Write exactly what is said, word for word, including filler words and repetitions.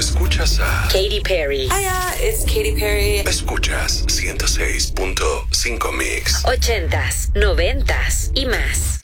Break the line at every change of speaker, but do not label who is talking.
Escuchas a
Katy Perry.
Hiya, it's Katy Perry.
Escuchas ciento seis punto cinco Mix.
Ochentas, noventas y más.